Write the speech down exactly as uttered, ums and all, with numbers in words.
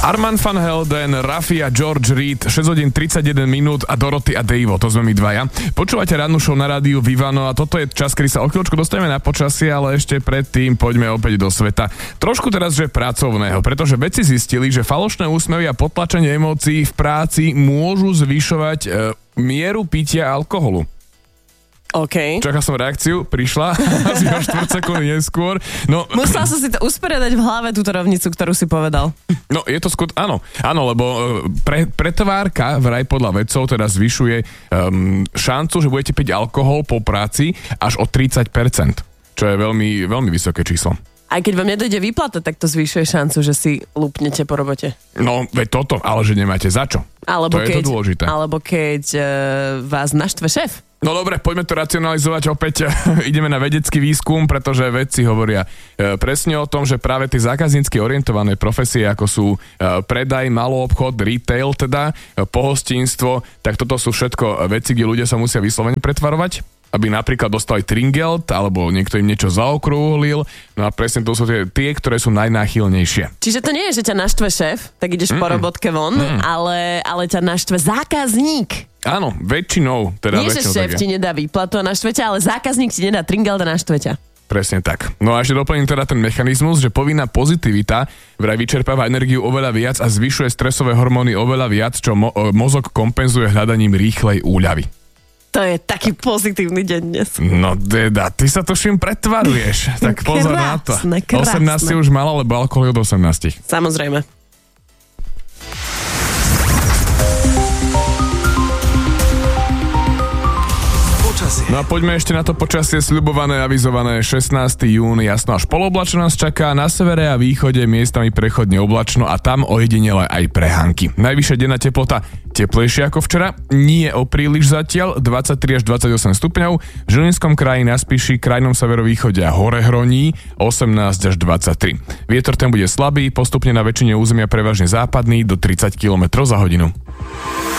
Armand van Helden, Rafi a George Reed, šesť hodín tridsaťjeden minút a Dorothy a Davo, to sme my dvaja. Počúvate rannú show na rádiu Vivano a toto je čas, kedy sa o chvíľočku dostaneme na počasie, ale ešte predtým poďme opäť do sveta. Trošku teraz, že pracovného, pretože vedci zistili, že falošné úsmevy a potlačenie emócií v práci môžu zvyšovať e, mieru pitia alkoholu. OK. Čakal som reakciu, prišla asi o štvrť sekundy neskôr. No, musel som si to usporiadať v hlave, túto rovnicu, ktorú si povedal. No, je to skut... Áno, áno, lebo pre, pretvárka vraj podľa vedcov teda zvyšuje um, šancu, že budete piť alkohol po práci až o tridsať percent, čo je veľmi, veľmi vysoké číslo. Aj keď vám nedojde výplata, tak to zvyšuje šancu, že si lúpnete po robote. No, veď toto, ale že nemáte za čo. Alebo to keď, je to dôležité. Alebo keď uh, vás naštve šéf. No dobre, poďme to racionalizovať opäť. Ideme na vedecký výskum, pretože vedci hovoria e, presne o tom, že práve tie zákaznícky orientované profesie, ako sú e, predaj, maloobchod, retail, teda e, pohostinstvo, tak toto sú všetko veci, kde ľudia sa musia vyslovene pretvarovať, aby napríklad dostali tringelt, alebo niekto im niečo zaokrúhlil. No a presne to sú tie, tie ktoré sú najnáchylnejšie. Čiže to nie je, že ťa naštve šéf, tak ideš Mm-mm. po robotke von, Mm-mm. ale, ale ťa naštve zákazník. Áno, väčšinou. Teda nie, že šéf ti nedá výplatu a naštve ťa, ale zákazník ti nedá tringelt a naštve ťa. Presne tak. No a ešte doplním teda ten mechanizmus, že povinná pozitivita vraj vyčerpáva energiu oveľa viac a zvyšuje stresové hormóny oveľa viac, čo mo- mozog kompenzuje hľadaním rýchlej úľavy. To je taký pozitívny deň dnes. No teda, ty sa tuším pretvaruješ. Tak pozor na to. Krásne. osemnásť už mala, lebo alkohol je od osemnástich. Samozrejme. No a poďme ešte na to počasie sľubované, avizované šestnásteho júna, jasno až poloblačno nás čaká, na severe a východe miestami prechodne oblačno a tam ojedinele aj prehánky. Najvyššia denná teplota teplejšia ako včera, nie o príliš zatiaľ, dvadsaťtri až dvadsaťosem stupňov, v Žilinskom kraji na Spiši, krajnom severovýchode a hore Hroní osemnásť až dvadsaťtri. Vietor ten bude slabý, postupne na väčšine územia prevažne západný do tridsať kilometrov za hodinu.